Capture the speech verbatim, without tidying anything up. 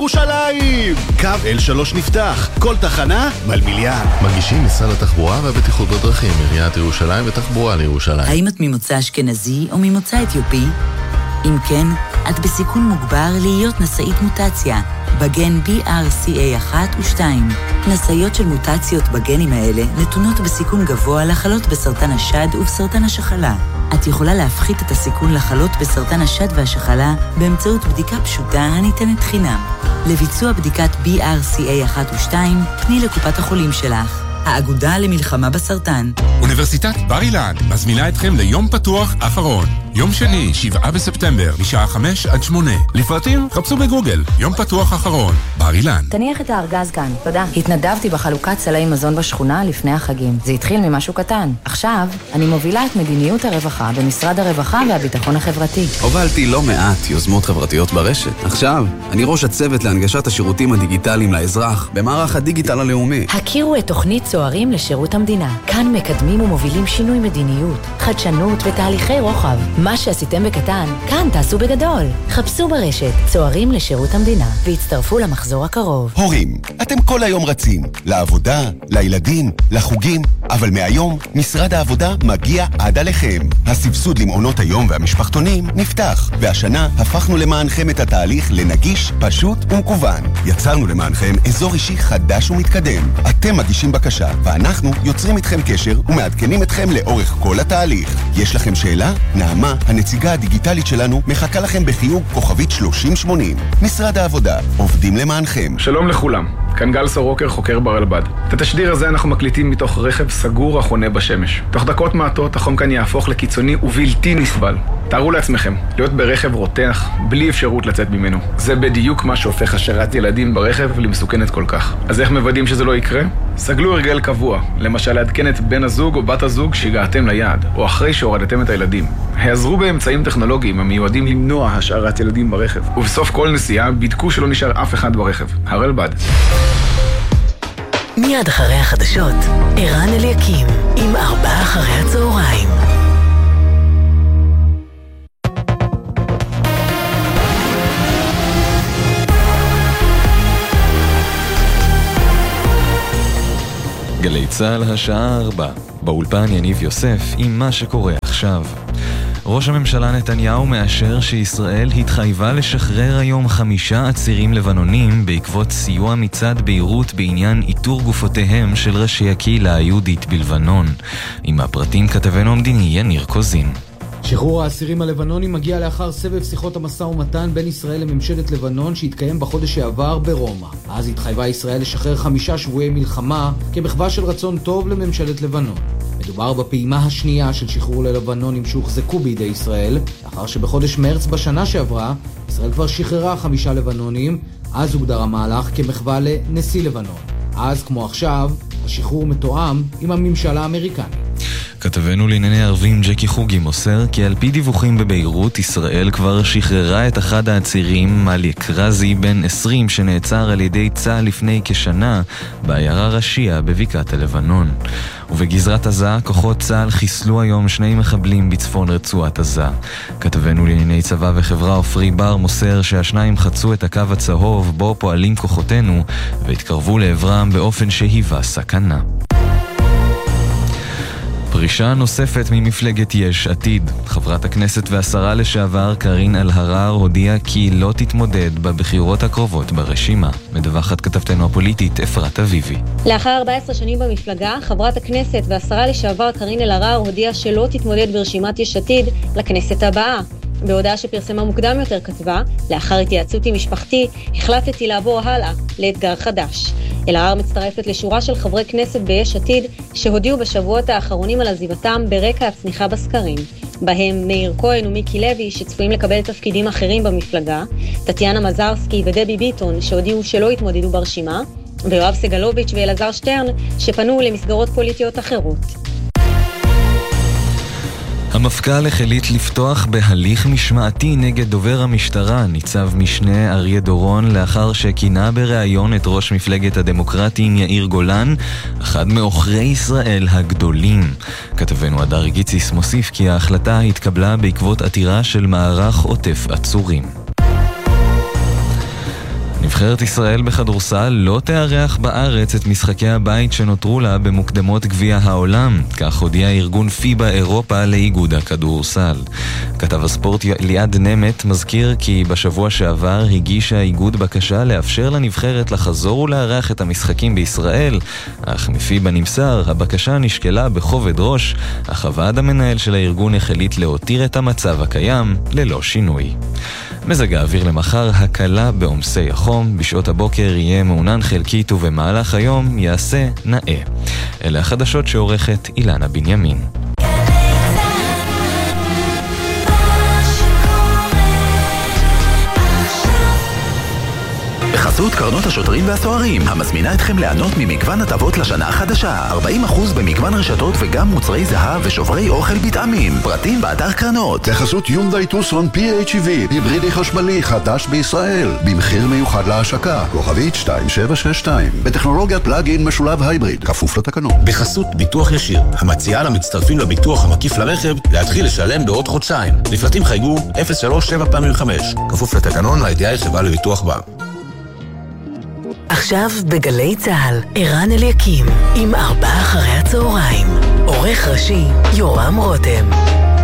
ירושלים! קו אל שלוש נפתח, כל תחנה מלמיליאן. מגישים משרד התחבורה והבטיחות בדרכים, עיריית ירושלים ותחבורה לירושלים. האם את ממוצא אשכנזי או ממוצא אתיופי? אם כן, את בסיכון מוגבר להיות נשאית מוטציה בגן בי אר סי איי אחת ושתיים. נשאיות של מוטציות בגנים האלה נתונות בסיכון גבוה לחלות בסרטן השד ובסרטן השחלה. את יכולה להפחית את הסיכון לחלות בסרטן השד והשחלה באמצעות בדיקה פשוטה הניתנת חינם. לביצוע בדיקת בי אר סי איי אחת ושתיים, פני לקופת החולים שלך. האגודה למלחמה בסרטן. אוניברסיטת בר אילן מזמינה אתכם ליום פתוח אחרון. יום שני, שבעה בספטמבר, משעה חמש עד שמונה. לפרטים, חפשו בגוגל. יום פתוח אחרון, בר אילן. תניח את הארגז כאן, תודה. התנדבתי בחלוקת סלי מזון בשכונה לפני החגים. זה התחיל ממשהו קטן. עכשיו, אני מובילה את מדיניות הרווחה במשרד הרווחה והביטחון החברתי. הובלתי לא מעט יוזמות חברתיות ברשת. עכשיו, אני ראש הצוות להנגשת השירותים הדיגיטליים לאזרח במערך הדיגיטל הלאומי. הכירו את תוכנית צוערים לשירות המדינה. כאן מקדמים ומובילים שינוי מדיניות, חדשנות ותהליכי רוחב. מה שעשיתם בקטן, כאן תעשו בגדול. חפשו ברשת צוערים לשירות המדינה והצטרפו למחזור הקרוב. הורים, אתם כל היום רצים לעבודה, לילדים, לחוגים, אבל מהיום משרד העבודה מגיע עד עליכם. הסבסוד למעונות היום והמשפחתונים נפתח, והשנה הפכנו למענכם את התהליך לנגיש, פשוט ומקוון. יצרנו למענכם אזור אישי חדש ומתקדם. אתם מגישים בקשה, ואנחנו יוצרים איתכם קשר ומעדכנים אתכם לאורך כל התהליך. יש לכם שאלה? נעמה, הנציגה הדיגיטלית שלנו, מחכה לכם בחיוג כוכבית שלושים שמונים. משרד העבודה, עובדים למענכם. שלום לכולם, כאן גל סורוקר, חוקר ברלב"ד. את התשדיר הזה אנחנו מקליטים מתוך רכב סגור החונה בשמש. תוך דקות מעטות החום כאן יהפוך לקיצוני ובלתי נסבל. תארו לעצמכם, להיות ברכב רותח, בלי אפשרות לצאת ממנו. זה בדיוק מה שהופך השארת ילדים ברכב למסוכנת כל כך. אז איך מוודאים שזה לא יקרה? סגלו הרגל קבוע, למשל לעדכן את בן הזוג או בת הזוג שהגעתם ליעד, או אחרי שהורדתם את הילדים. העזרו באמצעים טכנולוגיים המיועדים למנוע השארת ילדים ברכב. ובסוף כל נסיעה בדקו שלא נשאר אף אחד ברכב. הרלב"ד. מיד אחרי החדשות, ערן אליקים עם ארבעה אחרי הצהריים. גלי צהל השעה ארבע, באולפן יניב יוסף עם מה שקורה עכשיו. ראש הממשלה נתניהו מאשר שישראל התחייבה לשחרר היום חמישה עצירים לבנונים בעקבות סיוע מצד ביירות בעניין איתור גופותיהם של ראשי הקהילה היהודית בלבנון. עם הפרטים כתבנו המדיני יניר קוזין. שחרור האסירים הלבנונים מגיע לאחר סבב שיחות המשא ומתן בין ישראל לממשלת לבנון שהתקיים בחודש שעבר ברומא. אז התחייבה ישראל לשחרר חמישה שבויי מלחמה כמחווה של רצון טוב לממשלת לבנון. מדובר בפעימה השנייה של שחרור ללבנונים שהוחזקו בידי ישראל, לאחר שבחודש מרץ בשנה שעברה ישראל כבר שחררה חמישה לבנונים. אז הוגדר המהלך כמחווה לנשיא לבנון. אז כמו עכשיו, השחרור מתואם עם הממשל האמריקני. כתבנו לענייני ערבים ג'קי חוגי מוסר כי על פי דיווחים בביירות, ישראל כבר שחררה את אחד העצירים, מאליק רזי בן עשרים, שנעצר על ידי צה"ל לפני כשנה בעיירה רשייה בבקעת הלבנון. ובגזרת עזה, כוחות צה"ל חיסלו היום שני מחבלים בצפון רצועת עזה. כתבנו לענייני צבא וחברה עופרי בר מוסר שהשניים חצו את הקו הצהוב בו פועלים כוחותינו והתקרבו לעברם באופן שהיווה סכנה. פרישה נוספת ממפלגת יש עתיד. חברת הכנסת והשרה לשעבר קרין אלהרר הודיעה כי לא תתמודד בבחירות הקרובות ברשימה. מדווחת כתבתנו הפוליטית אפרת אביבי. לאחר ארבע עשרה שנים במפלגה, חברת הכנסת והשרה לשעבר קרין אלהרר הודיעה שלא תתמודד ברשימת יש עתיד לכנסת הבאה. בהודעה שפרסמה מוקדם יותר כתבה, לאחר התייעצות עם משפחתי, החלטתי לעבור הלאה לאתגר חדש. אלהרר מצטרפת לשורה של חברי כנסת ביש עתיד שהודיעו בשבועות האחרונים על עזיבתם ברקע הצניחה בסקרים. בהם מאיר כהן ומיקי לוי שצפויים לקבל תפקידים אחרים במפלגה, טטיאנה מזרסקי ודבי ביטון שהודיעו שלא התמודדו ברשימה, ויואב סגלוביץ' ואלעזר שטרן שפנו למסגרות פוליטיות אחרות. המפכ"ל החליט לפתוח בהליך משמעתי נגד דובר המשטרה, ניצב משנה אריה דורון, לאחר שכינה בראיון את ראש מפלגת הדמוקרטים יאיר גולן, אחד מעוכרי ישראל הגדולים. כתבנו הדר גיציס מוסיף כי ההחלטה התקבלה בעקבות עתירה של מערך עוטף עצורים. נבחרת נבחרת ישראל בכדורסל לא תארח בארץ את משחקי הבית שנותרו לה במוקדמות גביע העולם, כך הודיע ארגון פיבה אירופה לאיגוד הכדורסל. כתב הספורט ליעד נמת מזכיר כי בשבוע שעבר הגיש האיגוד בקשה לאפשר לנבחרת לחזור ולארח את המשחקים בישראל, אך מפיבה נמסר, הבקשה נשקלה בכובד ראש, אך הוועד המנהל של הארגון החליט להותיר את המצב הקיים ללא שינוי. מזג האוויר למחר הקלה בעומסי החום, בשעות הבוקר יהיה מעונן חלקית ובמהלך היום יעשה נאה. אלה החדשות שעורכת אילנה בנימין. בחסות קרנות השוטרים והסוהרים, המזמינה אתכם ליהנות ממגוון הטבות לשנה החדשה. ארבעים אחוז במגוון רשתות וגם מוצרי זהב ושוברי אוכל בטעמים. פרטים באתר קרנות. בחסות יונדאי טוסון פי אייץ' איי וי, היברידי חשמלי חדש בישראל, במחיר מיוחד להשקה, כוכבית שתיים שבע שש שתיים, בטכנולוגיית פלאג-אין משולב הייבריד, כפוף לתקנון. בחסות ביטוח ישיר, המציעה למצטרפים לביטוח המקיף לרכב להתחיל לשלם בעוד חודשיים. לפרטים חייגו אפס שלוש שבע פעמים חמש, כפוף לתקנון לידיעה חברה לביטוח בה. עכשיו בגלי צהל, ערן אליקים, עם ארבעה אחרי הצהריים. עורך ראשי, יורם רותם.